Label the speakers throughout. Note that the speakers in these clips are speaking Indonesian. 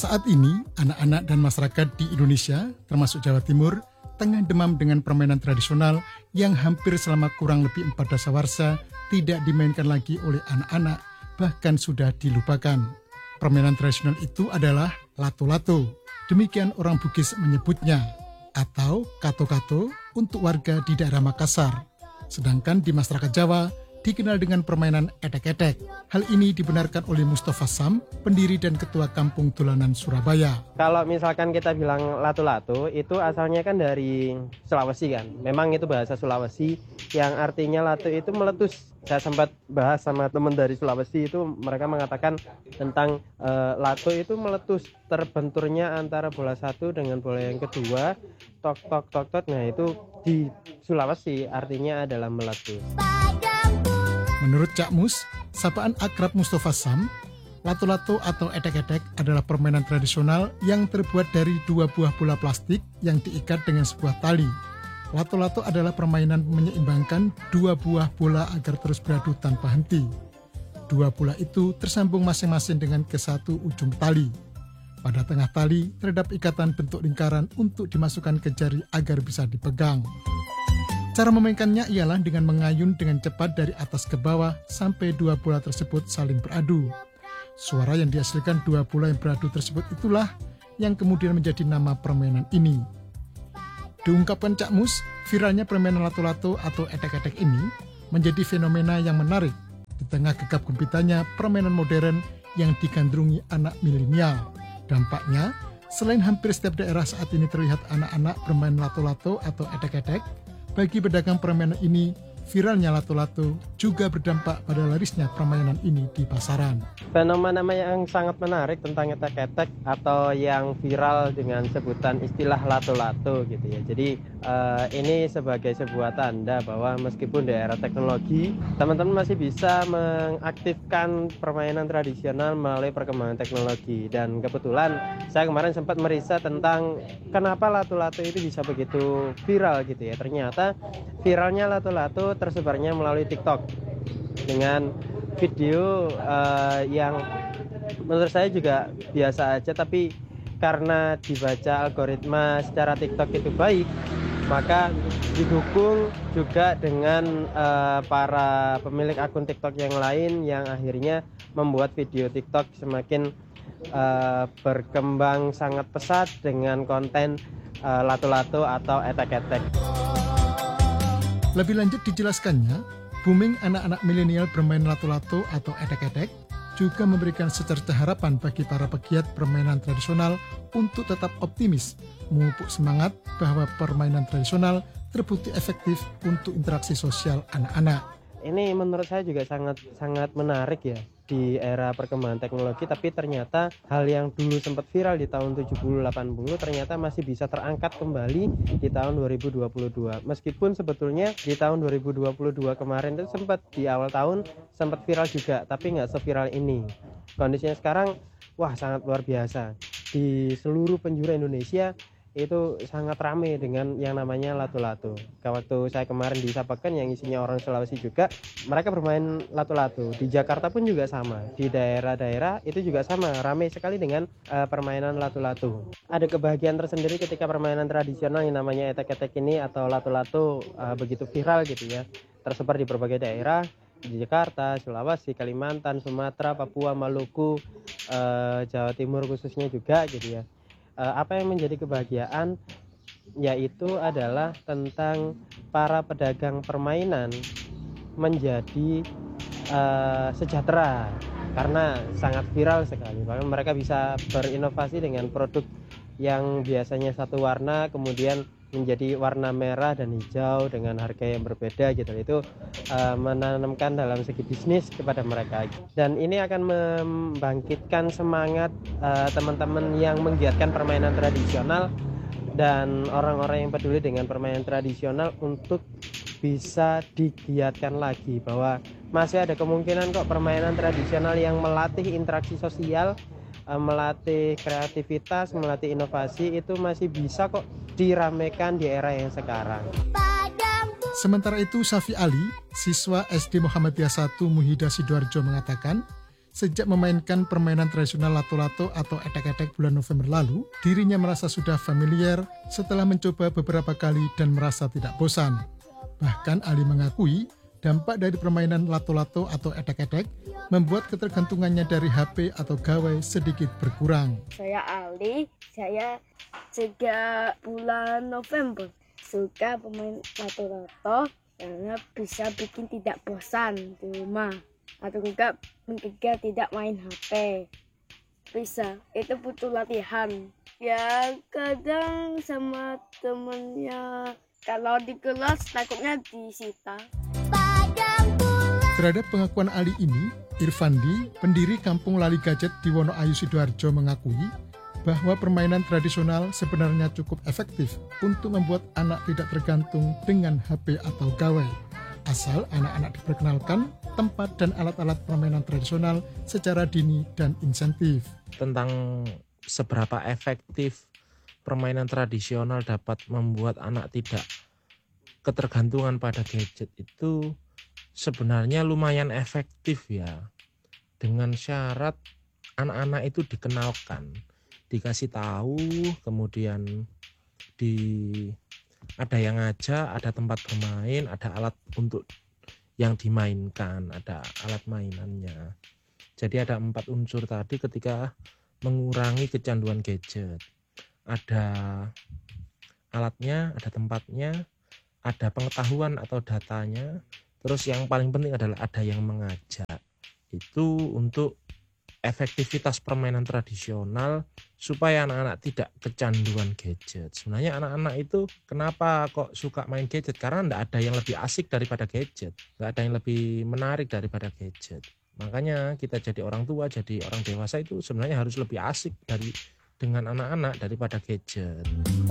Speaker 1: Saat ini, anak-anak dan masyarakat di Indonesia, termasuk Jawa Timur, tengah demam dengan permainan tradisional yang hampir selama kurang lebih 4 dasawarsa tidak dimainkan lagi oleh anak-anak, bahkan sudah dilupakan. Permainan tradisional itu adalah lato-lato, demikian orang Bugis menyebutnya, atau kato-kato untuk warga di daerah Makassar. Sedangkan di masyarakat Jawa, dikenal dengan permainan etek-etek. Hal ini dibenarkan oleh Mustafa Sam, pendiri dan ketua Kampung Dolanan Surabaya.
Speaker 2: Kalau misalkan kita bilang lato-lato, itu asalnya kan dari Sulawesi kan. Memang itu bahasa Sulawesi, yang artinya lato itu meletus. Saya sempat bahas sama teman dari Sulawesi, itu mereka mengatakan tentang lato itu meletus, terbenturnya antara bola satu dengan bola yang kedua, tok. Nah itu di Sulawesi artinya adalah meletus.
Speaker 1: Menurut Cak Mus, sapaan akrab Mustafa Sam, lato-lato atau etek-etek adalah permainan tradisional yang terbuat dari 2 buah bola plastik yang diikat dengan sebuah tali. Lato-lato adalah permainan menyeimbangkan 2 buah bola agar terus beradu tanpa henti. 2 bola itu tersambung masing-masing dengan ke satu ujung tali. Pada tengah tali terdapat ikatan bentuk lingkaran untuk dimasukkan ke jari agar bisa dipegang. Cara memainkannya ialah dengan mengayun dengan cepat dari atas ke bawah sampai 2 bola tersebut saling beradu. Suara yang dihasilkan 2 bola yang beradu tersebut itulah yang kemudian menjadi nama permainan ini. Diungkapkan Cak Mus, viralnya permainan lato-lato atau etek-etek ini menjadi fenomena yang menarik di tengah gegap gempitanya permainan modern yang digandrungi anak milenial. Dampaknya, selain hampir setiap daerah saat ini terlihat anak-anak bermain lato-lato atau etek-etek, bagi pedagang permainan ini, viralnya lato-lato juga berdampak pada larisnya permainan ini di pasaran.
Speaker 2: Fenomena yang sangat menarik tentang etek-etek atau yang viral dengan sebutan istilah lato-lato gitu ya. Jadi ini sebagai sebuah tanda bahwa meskipun di era teknologi, teman-teman masih bisa mengaktifkan permainan tradisional melalui perkembangan teknologi. Dan kebetulan saya kemarin sempat meriset tentang kenapa lato-lato itu bisa begitu viral gitu ya. Ternyata viralnya lato-lato tersebarnya melalui TikTok dengan video yang menurut saya juga biasa aja, tapi karena dibaca algoritma secara TikTok itu baik, maka didukung juga dengan para pemilik akun TikTok yang lain yang akhirnya membuat video TikTok semakin berkembang sangat pesat dengan konten lato-lato atau etek-etek.
Speaker 1: Lebih lanjut dijelaskannya, booming anak-anak milenial bermain lato-lato atau etek-etek juga memberikan secerca harapan bagi para pegiat permainan tradisional untuk tetap optimis, memupuk semangat bahwa permainan tradisional terbukti efektif untuk interaksi sosial anak-anak.
Speaker 2: Ini menurut saya juga sangat menarik ya di era perkembangan teknologi, tapi ternyata hal yang dulu sempat viral di tahun 70-80 ternyata masih bisa terangkat kembali di tahun 2022. Meskipun sebetulnya di tahun 2022 kemarin itu sempat di awal tahun sempat viral juga, tapi nggak seviral ini. Kondisinya sekarang wah sangat luar biasa. Di seluruh penjuru Indonesia itu sangat ramai dengan yang namanya lato-lato. Waktu saya kemarin di Sapakan yang isinya orang Sulawesi juga, mereka bermain lato-lato. Di Jakarta pun juga sama, di daerah-daerah itu juga sama, ramai sekali dengan permainan lato-lato. Ada kebahagiaan tersendiri ketika permainan tradisional yang namanya etek-etek ini atau lato-lato begitu viral gitu ya, tersebar di berbagai daerah, di Jakarta, Sulawesi, Kalimantan, Sumatera, Papua, Maluku, Jawa Timur khususnya juga gitu ya. Apa yang menjadi kebahagiaan yaitu adalah tentang para pedagang permainan menjadi sejahtera karena sangat viral sekali. Bahkan mereka bisa berinovasi dengan produk yang biasanya satu warna kemudian menjadi warna merah dan hijau dengan harga yang berbeda gitu. Itu menanamkan dalam segi bisnis kepada mereka, dan ini akan membangkitkan semangat teman-teman yang menggiatkan permainan tradisional dan orang-orang yang peduli dengan permainan tradisional untuk bisa digiatkan lagi, bahwa masih ada kemungkinan kok permainan tradisional yang melatih interaksi sosial, melatih kreativitas, melatih inovasi itu masih bisa kok diramaikan di era yang sekarang.
Speaker 1: Sementara itu, Safi Ali, siswa SD Muhammadiyah 1 Muhida Sidoarjo mengatakan, Sejak memainkan permainan tradisional lato-lato atau etek-etek bulan November lalu, dirinya merasa sudah familiar setelah mencoba beberapa kali dan merasa tidak bosan. Bahkan Ali mengakui dampak dari permainan lato-lato atau etek-etek membuat ketergantungannya dari HP atau gawai sedikit berkurang.
Speaker 3: Saya Ali, saya sejak bulan November suka pemain lato-lato karena bisa bikin tidak bosan di rumah atau juga mencegah tidak main HP. Bisa, itu butuh latihan. Ya kadang sama temennya, kalau di kelas takutnya disita.
Speaker 1: Terhadap pengakuan Ali ini, Irfandi, pendiri Kampung Lali Gadget di Wonoayu Sidoarjo mengakui bahwa permainan tradisional sebenarnya cukup efektif untuk membuat anak tidak tergantung dengan HP atau gawai, asal anak-anak diperkenalkan tempat dan alat-alat permainan tradisional secara dini dan insentif.
Speaker 4: Tentang seberapa efektif permainan tradisional dapat membuat anak tidak ketergantungan pada gadget itu sebenarnya lumayan efektif ya, dengan syarat anak-anak itu dikenalkan, dikasih tahu, kemudian ada yang ngajak, ada tempat bermain, ada alat untuk yang dimainkan, ada alat mainannya. Jadi ada 4 unsur tadi ketika mengurangi kecanduan gadget. Ada alatnya, ada tempatnya, ada pengetahuan atau datanya, terus yang paling penting adalah ada yang mengajak. Itu untuk efektivitas permainan tradisional supaya anak-anak tidak kecanduan gadget. Sebenarnya anak-anak itu kenapa kok suka main gadget? Karena tidak ada yang lebih asik daripada gadget, tidak ada yang lebih menarik daripada gadget. Makanya kita jadi orang tua, jadi orang dewasa itu sebenarnya harus lebih asik dengan anak-anak daripada gadget.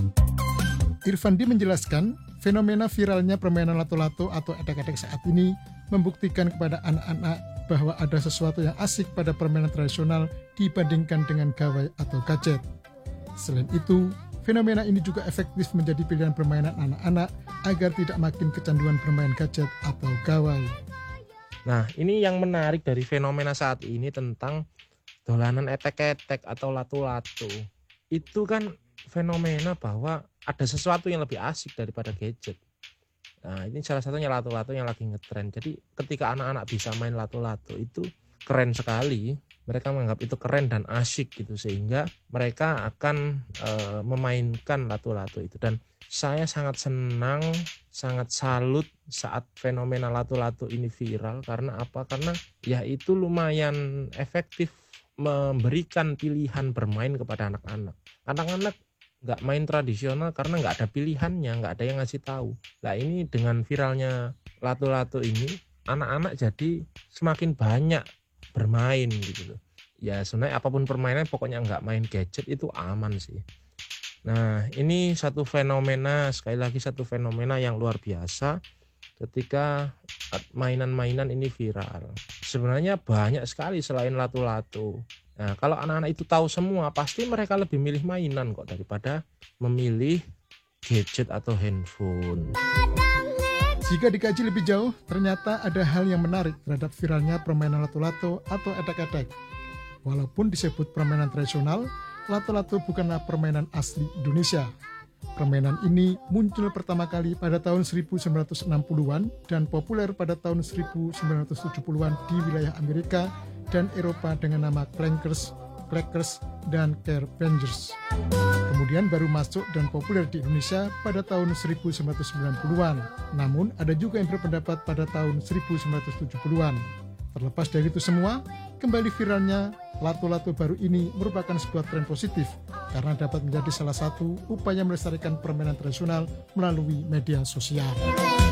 Speaker 1: Irfandi menjelaskan, fenomena viralnya permainan lato-lato atau etek-etek saat ini membuktikan kepada anak-anak bahwa ada sesuatu yang asik pada permainan tradisional dibandingkan dengan gawai atau gadget. Selain itu, fenomena ini juga efektif menjadi pilihan permainan anak-anak agar tidak makin kecanduan bermain gadget atau gawai.
Speaker 4: Nah, ini yang menarik dari fenomena saat ini tentang dolanan etek-etek atau lato-lato. Itu kan fenomena bahwa ada sesuatu yang lebih asik daripada gadget. Nah, ini salah satunya lato-lato yang lagi ngetren. Jadi ketika anak-anak bisa main lato-lato itu keren sekali. Mereka menganggap itu keren dan asyik gitu, sehingga mereka akan memainkan lato-lato itu. Dan saya sangat senang, sangat salut saat fenomena lato-lato ini viral. Karena apa? Karena ya itu lumayan efektif memberikan pilihan bermain kepada anak-anak. Anak-anak nggak main tradisional karena nggak ada pilihannya, nggak ada yang ngasih tahu. Nah, ini dengan viralnya lato-lato ini, anak-anak jadi semakin banyak bermain gitu loh. Ya sebenarnya apapun permainan, pokoknya nggak main gadget itu aman sih. Nah, ini satu fenomena, sekali lagi satu fenomena yang luar biasa ketika mainan-mainan ini viral. Sebenarnya banyak sekali selain lato-lato. Nah, kalau anak-anak itu tahu semua, pasti mereka lebih milih mainan kok daripada memilih gadget atau handphone.
Speaker 1: Jika dikaji lebih jauh, ternyata ada hal yang menarik terhadap viralnya permainan lato-lato atau etek-etek. Walaupun disebut permainan tradisional, lato-lato bukanlah permainan asli Indonesia. Permainan ini muncul pertama kali pada tahun 1960-an dan populer pada tahun 1970-an di wilayah Amerika dan Eropa dengan nama Clankers, Clackers, dan Carpenters. Kemudian baru masuk dan populer di Indonesia pada tahun 1990-an. Namun ada juga yang berpendapat pada tahun 1970-an. Terlepas dari itu semua, kembali viralnya lato-lato baru ini merupakan sebuah tren positif karena dapat menjadi salah satu upaya melestarikan permainan tradisional melalui media sosial.